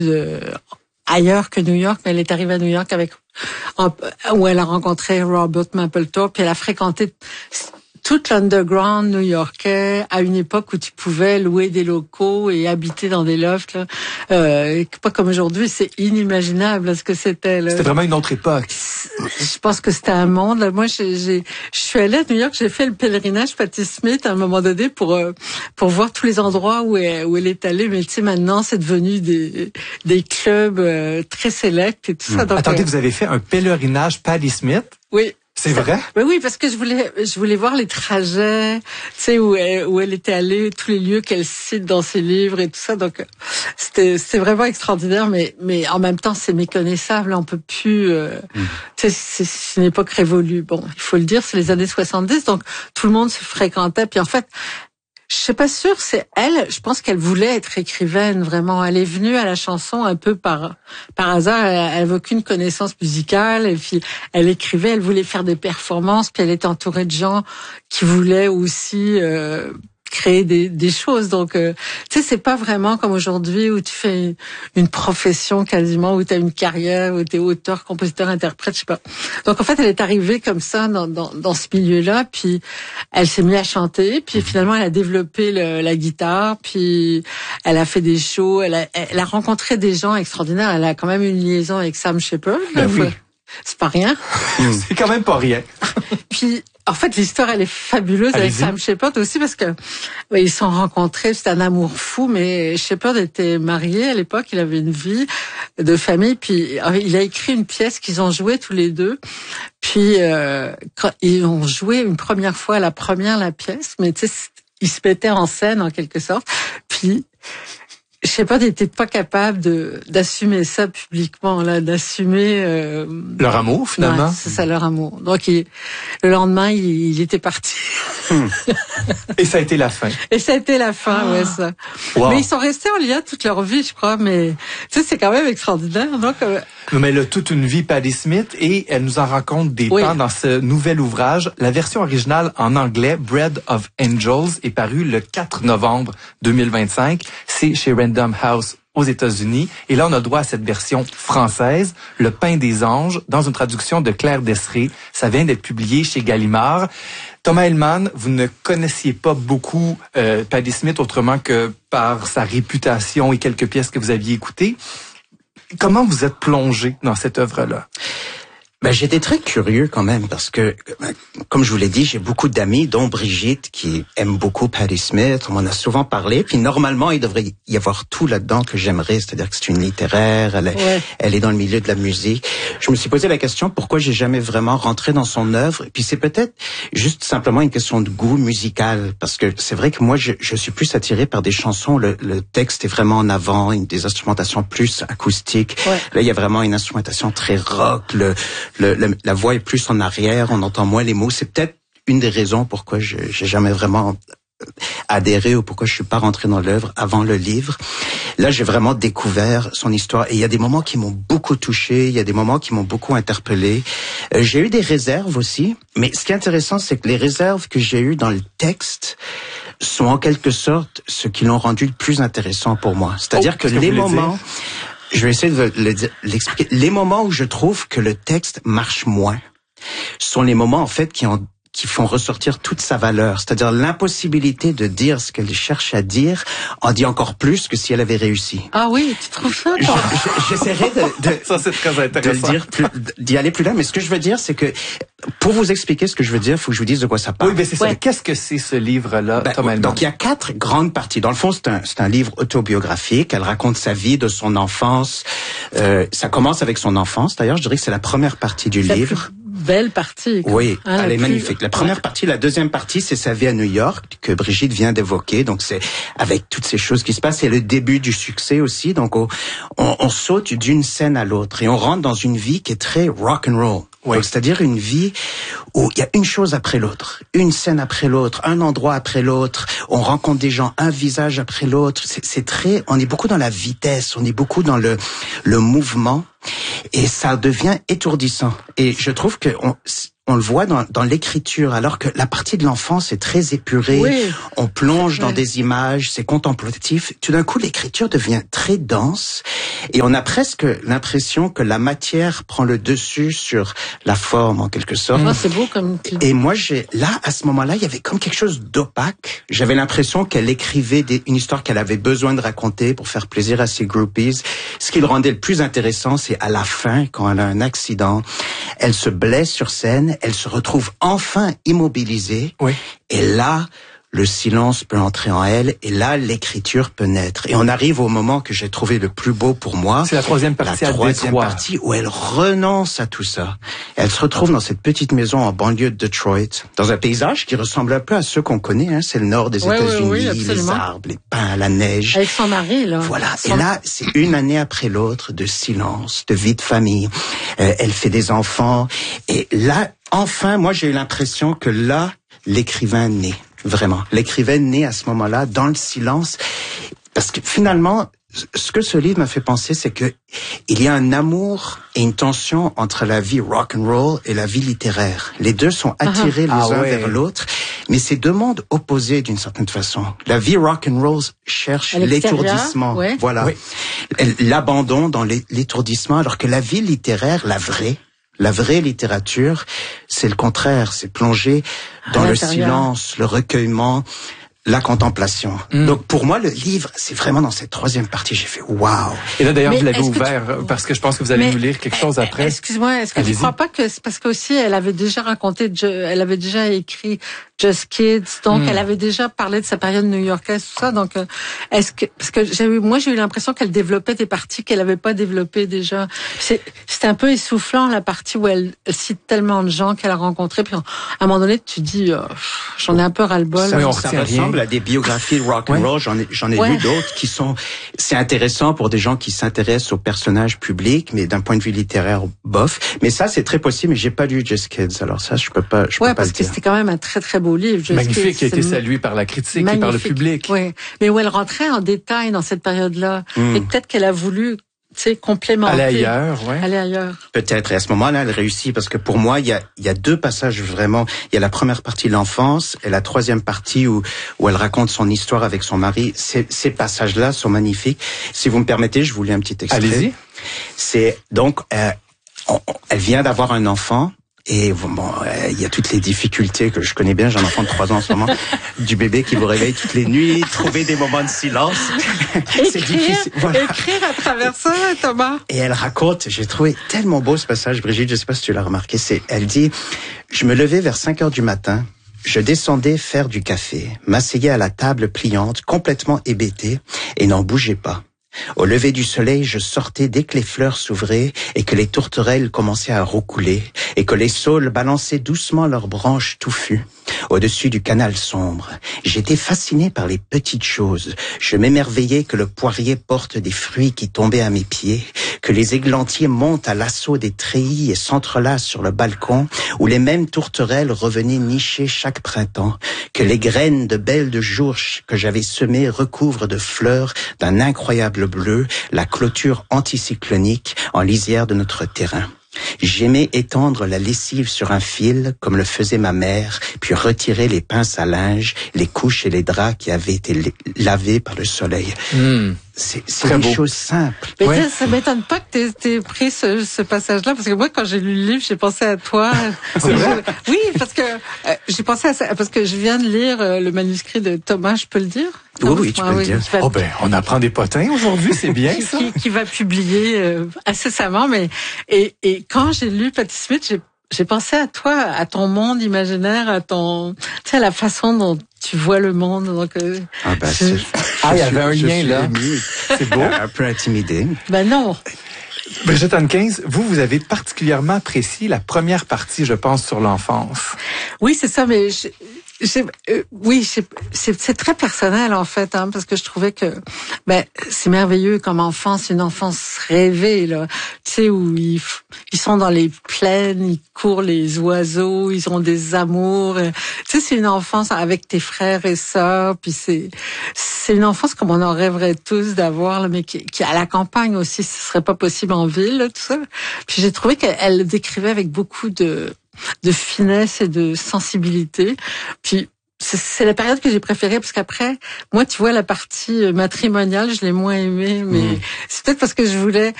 ailleurs que New York, mais elle est arrivée à New York où elle a rencontré Robert Mapplethorpe, et elle a fréquenté toute l'underground new-yorkais à une époque où tu pouvais louer des locaux et habiter dans des lofts, là. Pas comme aujourd'hui, c'est inimaginable ce que c'était, là. C'était vraiment une autre époque. Je pense que c'était un monde, là. Moi, je suis allée à New York, j'ai fait le pèlerinage Patti Smith à un moment donné pour voir tous les endroits où elle est allée, mais tu sais, maintenant, c'est devenu des clubs très sélects et tout ça. Donc, attendez, vous avez fait un pèlerinage Patti Smith? Oui. C'est vrai? Oui, parce que je voulais voir les trajets, tu sais, où elle était allée, tous les lieux qu'elle cite dans ses livres et tout ça. Donc, c'était vraiment extraordinaire, mais en même temps, c'est méconnaissable. On peut plus, tu sais, c'est une époque révolue. Bon, il faut le dire, c'est les années 70, donc tout le monde se fréquentait. Puis en fait, je suis pas sûre, c'est elle. Je pense qu'elle voulait être écrivaine, vraiment. Elle est venue à la chanson un peu par hasard. Elle avait aucune connaissance musicale. Et puis, elle écrivait, elle voulait faire des performances. Puis, elle était entourée de gens qui voulaient aussi créer des choses. Donc, tu sais, c'est pas vraiment comme aujourd'hui où tu fais une profession quasiment, où tu as une carrière, où tu es auteur, compositeur, interprète, je sais pas. Donc, en fait, elle est arrivée comme ça dans ce milieu-là, puis elle s'est mise à chanter, puis finalement, elle a développé la guitare, puis elle a fait des shows, elle a rencontré des gens extraordinaires. Elle a quand même une liaison avec Sam Shepard. Ben oui. C'est pas rien. C'est quand même pas rien. Puis, en fait, l'histoire, elle est fabuleuse. Allez-y. Avec Sam Shepard aussi, parce que ils se sont rencontrés, c'était un amour fou, mais Shepard était marié à l'époque, il avait une vie de famille, puis il a écrit une pièce qu'ils ont jouée tous les deux. Puis, quand ils ont joué une première fois, la pièce, mais tu sais, ils se mettaient en scène, en quelque sorte. Puis, Shepard n'était pas capable d'assumer ça publiquement, là, d'assumer Leur amour, finalement. Ouais, c'est ça, leur amour. Donc, le lendemain, il était parti. Et ça a été la fin. Et ça a été la fin, ouais, ça. Wow. Mais ils sont restés en lien toute leur vie, je crois. Mais tu sais, c'est quand même extraordinaire. Donc, mais elle a toute une vie, Patti Smith, et elle nous en raconte des pans dans ce nouvel ouvrage. La version originale en anglais, Bread of Angels, est parue le 4 novembre 2025. C'est chez Random House aux États-Unis. Et là, on a droit à cette version française, Le Pain des Anges, dans une traduction de Claire Desseret. Ça vient d'être publié chez Gallimard. Thomas Hellman, vous ne connaissiez pas beaucoup Patti Smith autrement que par sa réputation et quelques pièces que vous aviez écoutées. Comment vous êtes plongé dans cette œuvre-là? Ben, j'étais très curieux quand même parce que, comme je vous l'ai dit, j'ai beaucoup d'amis, dont Brigitte, qui aime beaucoup Patti Smith. On m'en a souvent parlé. Puis normalement, il devrait y avoir tout là-dedans que j'aimerais. C'est-à-dire que c'est une littéraire, elle est dans le milieu de la musique. Je me suis posé la question pourquoi j'ai jamais vraiment rentré dans son œuvre. Puis c'est peut-être juste simplement une question de goût musical. Parce que c'est vrai que moi, je suis plus attiré par des chansons. Le texte est vraiment en avant, des instrumentations plus acoustiques. Ouais. Là, il y a vraiment une instrumentation très rock. La voix est plus en arrière, on entend moins les mots. C'est peut-être une des raisons pourquoi j'ai jamais vraiment adhéré ou pourquoi je suis pas rentré dans l'œuvre avant le livre. Là, j'ai vraiment découvert son histoire et il y a des moments qui m'ont beaucoup touché, il y a des moments qui m'ont beaucoup interpellé. J'ai eu des réserves aussi, mais ce qui est intéressant, c'est que les réserves que j'ai eues dans le texte sont en quelque sorte ce qui l'ont rendu le plus intéressant pour moi. C'est-à-dire que les moments... Je vais essayer de l'expliquer. Les moments où je trouve que le texte marche moins sont les moments, en fait, qui font ressortir toute sa valeur. C'est-à-dire l'impossibilité de dire ce qu'elle cherche à dire en dit encore plus que si elle avait réussi. Ah oui, tu trouves ça? J'essaierai ça, c'est très intéressant. De le dire d'y aller plus loin. Mais ce que je veux dire, c'est que pour vous expliquer ce que je veux dire, il faut que je vous dise de quoi ça parle. Oui, mais c'est ça. Qu'est-ce que c'est ce livre-là, Thomas Hellman? Donc, il y a 4 grandes parties. Dans le fond, c'est un livre autobiographique. Elle raconte sa vie de son enfance. Ça commence avec son enfance. D'ailleurs, je dirais que c'est la première partie du livre. Belle partie. Quoi. Oui, elle est magnifique. La première partie, la deuxième partie, c'est sa vie à New York que Brigitte vient d'évoquer. Donc c'est avec toutes ces choses qui se passent, c'est le début du succès aussi. Donc on saute d'une scène à l'autre et on rentre dans une vie qui est très rock and roll. Oui. C'est-à-dire une vie où il y a une chose après l'autre, une scène après l'autre, un endroit après l'autre, on rencontre des gens, un visage après l'autre. C'est très, on est beaucoup dans la vitesse, on est beaucoup dans le mouvement et ça devient étourdissant. Et je trouve que on le voit dans l'écriture, alors que la partie de l'enfance est très épurée. Oui. On plonge dans des images, c'est contemplatif. Tout d'un coup, l'écriture devient très dense et on a presque l'impression que la matière prend le dessus sur la forme, en quelque sorte. Oh, c'est beau comme tu dis. Et moi, à ce moment-là, il y avait comme quelque chose d'opaque. J'avais l'impression qu'elle écrivait une histoire qu'elle avait besoin de raconter pour faire plaisir à ses groupies. Ce qui le rendait le plus intéressant, c'est à la fin, quand elle a un accident, elle se blesse sur scène, elle se retrouve enfin immobilisée. Oui. Et là, le silence peut entrer en elle, et là, l'écriture peut naître. Et on arrive au moment que j'ai trouvé le plus beau pour moi. C'est la troisième partie à Détroit. Où elle renonce à tout ça. Elle se retrouve dans cette petite maison en banlieue de Detroit, dans un paysage qui ressemble un peu à ceux qu'on connaît, hein. C'est le nord des États-Unis, les arbres, les pins, la neige. Avec son mari, là. Voilà. Et là, c'est une année après l'autre de silence, de vie de famille. Elle fait des enfants. Et là, enfin, moi, j'ai eu l'impression que là, l'écrivain naît. Vraiment. L'écrivain naît à ce moment-là, dans le silence. Parce que finalement, ce que ce livre m'a fait penser, c'est que il y a un amour et une tension entre la vie rock and roll et la vie littéraire. Les deux sont attirés les uns vers l'autre, mais c'est deux mondes opposés d'une certaine façon. La vie rock and roll cherche l'étourdissement, voilà, l'abandon dans l'étourdissement, alors que la vie littéraire, la vraie littérature, c'est le contraire, c'est plonger dans le silence, le recueillement, la contemplation. Donc pour moi, le livre, c'est vraiment dans cette troisième partie, j'ai fait waouh. Et là d'ailleurs, vous l'avez ouvert parce que je pense que vous allez nous lire quelque chose après. Excuse-moi, est-ce que tu crois pas que c'est parce qu'aussi elle avait déjà elle avait déjà écrit Just Kids, donc elle avait déjà parlé de sa période new-yorkaise, tout ça. Donc parce que j'ai eu l'impression qu'elle développait des parties qu'elle avait pas développées déjà. C'était un peu essoufflant la partie où elle cite tellement de gens qu'elle a rencontrés, puis à un moment donné tu dis j'en ai un peu ras-le-bol. Ça ressemble à des biographies de rock and roll. J'en ai lu d'autres qui sont. C'est intéressant pour des gens qui s'intéressent aux personnages publics, mais d'un point de vue littéraire, bof. Mais ça, c'est très possible. Mais j'ai pas lu Just Kids, alors ça, je peux pas. Parce que c'était quand même un très très beau livre. Just magnifique, Kids, qui a été salué par la critique et par le public. Oui, mais où elle rentrait en détail dans cette période-là, et peut-être qu'elle a voulu. Complémenter. Aller ailleurs. Peut-être. Et à ce moment-là, elle réussit parce que pour moi, il y a deux passages vraiment. Il y a la première partie de l'enfance et la troisième partie où elle raconte son histoire avec son mari. Ces passages-là sont magnifiques. Si vous me permettez, je vous lis un petit extrait. Allez-y. C'est donc, elle vient d'avoir un enfant. Et il y a toutes les difficultés que je connais bien. J'ai un enfant de 3 ans en ce moment, du bébé qui vous réveille toutes les nuits, trouver des moments de silence. C'est difficile. Voilà. Écrire à travers ça, Thomas. Et elle raconte, j'ai trouvé tellement beau ce passage, Brigitte, je sais pas si tu l'as remarqué, elle dit, je me levais vers 5 heures du matin, je descendais faire du café, m'asseyais à la table pliante, complètement hébété, et n'en bougeais pas. Au lever du soleil, je sortais dès que les fleurs s'ouvraient et que les tourterelles commençaient à roucouler et que les saules balançaient doucement leurs branches touffues. Au-dessus du canal sombre, j'étais fasciné par les petites choses. Je m'émerveillais que le poirier porte des fruits qui tombaient à mes pieds, que les églantiers montent à l'assaut des treillis et s'entrelacent sur le balcon, où les mêmes tourterelles revenaient nicher chaque printemps, que les graines de belles de jour que j'avais semées recouvrent de fleurs d'un incroyable bleu la clôture anticyclonique en lisière de notre terrain. J'aimais étendre la lessive sur un fil, comme le faisait ma mère, puis retirer les pinces à linge, les couches et les draps qui avaient été lavés par le soleil. C'est des choses simples. Mais ça m'étonne pas que t'aies pris ce passage-là, parce que moi, quand j'ai lu le livre, j'ai pensé à toi. C'est vrai? Oui, parce que j'ai pensé à ça, parce que je viens de lire le manuscrit de Thomas, je peux le dire? Oui, tu peux le dire. On apprend des potins aujourd'hui, c'est bien ça. Qui va publier incessamment, mais et quand j'ai lu Patti Smith, j'ai pensé à toi, à ton monde imaginaire, à la façon dont tu vois le monde. Donc, il y avait un lien là. C'est beau. Un peu intimidé. Ben non. Brigitte Hankins, vous avez particulièrement apprécié la première partie, je pense, sur l'enfance. Oui, c'est ça, mais c'est très personnel en fait, parce que je trouvais que c'est merveilleux comme enfance, une enfance rêvée là, tu sais, où ils sont dans les plaines, ils courent les oiseaux, ils ont des amours, tu sais, c'est une enfance avec tes frères et sœurs, puis c'est une enfance comme on en rêverait tous d'avoir, là, mais qui à la campagne aussi, ce serait pas possible en ville, là, tout ça. Puis j'ai trouvé qu'elle le décrivait avec beaucoup de finesse et de sensibilité. Puis c'est la période que j'ai préférée parce qu'après, moi, tu vois, la partie matrimoniale, je l'ai moins aimée, mais c'est peut-être parce que je voulais